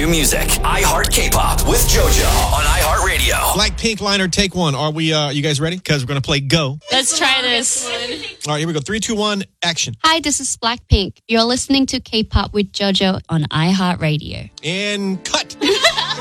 new music. iHeart K-Pop with JoJo on iHeartRadio. Blackpink liner, take one. Are we? You guys ready? Because we're going to play Go. Let's try this. All right, here we go. 3, 2, 1, action. Hi, this is Blackpink. You're listening to K-Pop with JoJo on iHeartRadio. And cut.